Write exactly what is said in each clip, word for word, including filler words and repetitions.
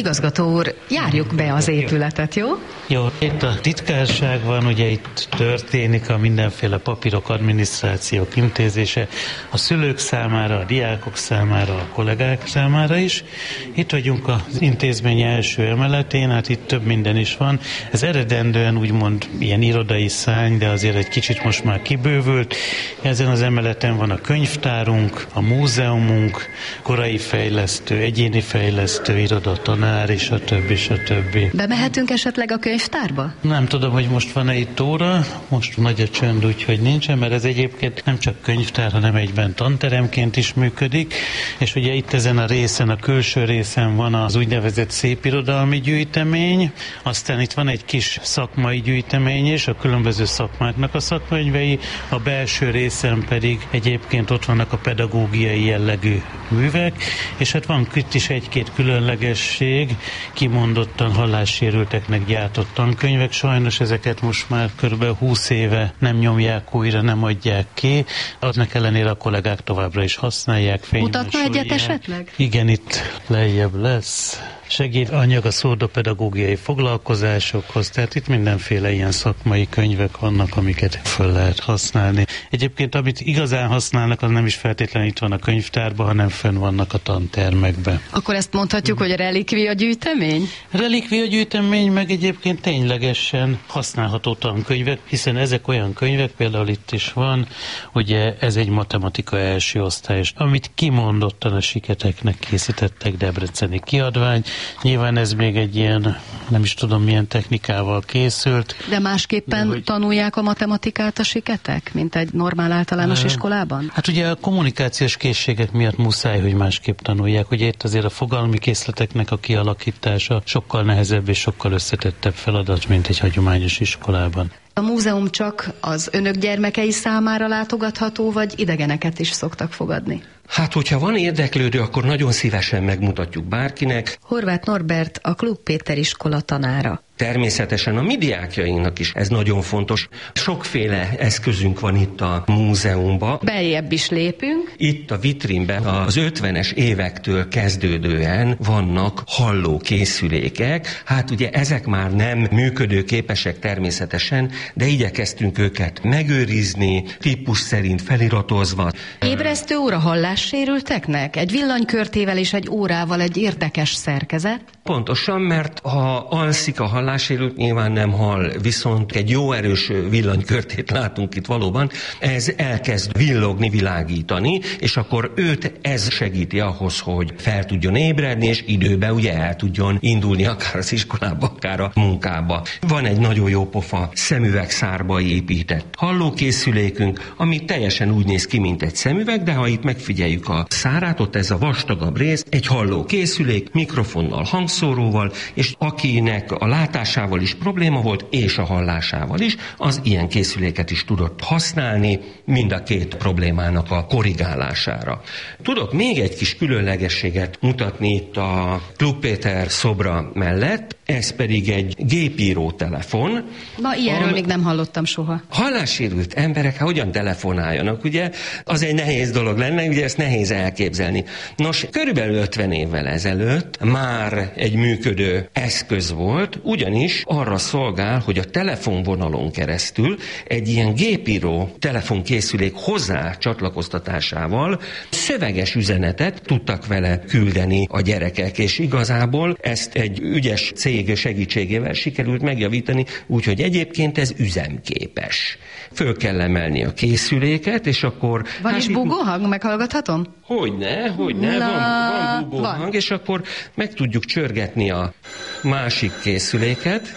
Igazgató úr, járjuk be az épületet, jó? Jó, itt a titkárság van, ugye itt történik a mindenféle papírok, adminisztrációk intézése a szülők számára, a diákok számára, a kollégák számára is. Itt vagyunk az intézmény első emeletén, hát itt több minden is van. Ez eredendően úgymond ilyen irodai szárny, de azért egy kicsit most már kibővült. Ezen az emeleten van a könyvtárunk, a múzeumunk, korai fejlesztő, egyéni fejlesztő, irodatanár, és a többi, és a többi. Bemehetünk esetleg a könyvtárba? Nem tudom, hogy most van-e itt óra, most nagy a csönd, úgyhogy nincsen, mert ez egyébként nem csak könyvtár, hanem egyben tanteremként is működik, és ugye itt ezen a részen, a külső részen van az úgynevezett szépirodalmi gyűjtemény, aztán itt van egy kis szakmai gyűjtemény is, a különböző szakmáknak a szakkönyvei, a belső részen pedig egyébként ott vannak a pedagógiai jellegű művek, és hát van itt is egy-két különlegesség, kimondottan hallássérülteknek gyártott tankönyvek, sajnos ezeket most már kb. húsz éve nem nyomják újra, nem adják ki, aznak ellenére a kollégák továbbra is használják, mutatna egyet esetleg? Igen, itt lejjebb lesz. Segédanyag a szurdopedagógiai foglalkozásokhoz, tehát itt mindenféle ilyen szakmai könyvek vannak, amiket föl lehet használni. Egyébként, amit igazán használnak, az nem is feltétlenül itt van a könyvtárban, hanem fönn vannak a tantermekben. Akkor ezt mondhatjuk, hogy relikvia gyűjtemény? Relikvia gyűjtemény, meg egyébként ténylegesen használható tankönyvek, hiszen ezek olyan könyvek, például itt is van, ugye ez egy matematika első osztályos, amit kimondottan a siketeknek készítettek, debreceni kiadvány. Nyilván ez még egy ilyen, nem is tudom milyen technikával készült. De másképpen de, hogy... tanulják a matematikát a siketek, mint egy normál általános iskolában? Hát ugye a kommunikációs készségek miatt muszáj, hogy másképp tanulják. Ugye itt azért a fogalmi készleteknek a kialakítása sokkal nehezebb és sokkal összetettebb feladat, mint egy hagyományos iskolában. A múzeum csak az önök gyermekei számára látogatható, vagy idegeneket is szoktak fogadni? Hát, hogyha van érdeklődő, akkor nagyon szívesen megmutatjuk bárkinek. Horváth Norbert, a Klug Péter iskola tanára. Természetesen a mi diákjainknak is ez nagyon fontos. Sokféle eszközünk van itt a múzeumban. Beljebb is lépünk. Itt a vitrínben az ötvenes évektől kezdődően vannak hallókészülékek. Hát ugye ezek már nem működőképesek természetesen, de igyekeztünk őket megőrizni, típus szerint feliratozva. Ébresztő óra hallássérülteknek? Egy villanykörtével és egy órával egy érdekes szerkezet? Pontosan, mert ha alszik a hallássérült, nyilván nem hall, viszont egy jó erős villanykörtét látunk itt valóban, ez elkezd villogni, világítani, és akkor őt ez segíti ahhoz, hogy fel tudjon ébredni, és időben ugye el tudjon indulni akár az iskolába, akár a munkába. Van egy nagyon jó pofa szemüvegszárba épített hallókészülékünk, ami teljesen úgy néz ki, mint egy szemüveg, de ha itt megfigyeljük a szárát, ott ez a vastagabb rész, egy hallókészülék, mikrofonnal, hangszóróval, és akinek a látásával is probléma volt, és a hallásával is, az ilyen készüléket is tudott használni, mind a két problémának a korrigálására. Tudok még egy kis különlegességet mutatni itt a Klug Péter szobra mellett, ez pedig egy gépíró telefon. Na, ilyenről am- még nem hallottam soha. Hallássérült emberek, hát hogyan telefonáljanak, ugye? Az egy nehéz dolog lenne, ugye ezt nehéz elképzelni. Nos, körülbelül ötven évvel ezelőtt már egy működő eszköz volt, ugyanis arra szolgál, hogy a telefonvonalon keresztül egy ilyen gépíró telefonkészülék hozzá csatlakoztatásával szöveges üzenetet tudtak vele küldeni a gyerekek, és igazából ezt egy ügyes cég segítségével sikerült megjavítani, úgyhogy egyébként ez üzemképes. Föl kell emelni a készüléket, és akkor... Van hát is bugóhang, meghallgathatom? Hogyne, hogyne, Na, van, van bugóhang, és akkor meg tudjuk csörgetni a másik készüléket.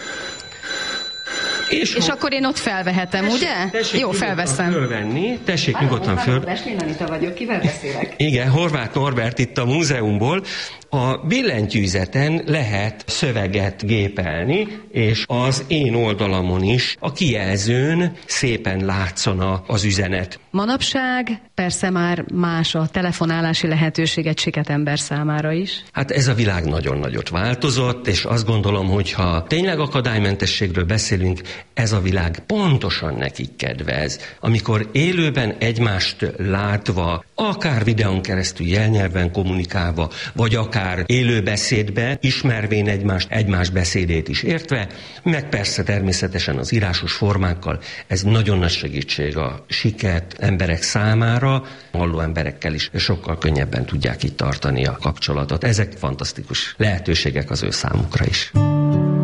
És, és ha... akkor én ott felvehetem, tessék, ugye? Tessék Jó, felveszem. Fölvenni, tessék nyugodtan föl. Én Anita vagyok, kivel beszélek? Igen, Horváth Norbert itt a múzeumból. A billentyűzeten lehet szöveget gépelni, és az én oldalamon is a kijelzőn szépen látszana az üzenet. Manapság persze már más a telefonálási lehetőség egy siketember számára is. Hát ez a világ nagyon nagyot változott, és azt gondolom, hogy ha tényleg akadálymentességről beszélünk, ez a világ pontosan nekik kedvez, amikor élőben egymást látva, akár videón keresztül jelnyelven kommunikálva, vagy akár élőbeszédbe, ismervén egymást, egymás beszédét is értve, meg persze természetesen az írásos formákkal, ez nagyon nagy segítség a siket emberek számára, halló emberekkel is sokkal könnyebben tudják itt tartani a kapcsolatot. Ezek fantasztikus lehetőségek az ő számukra is.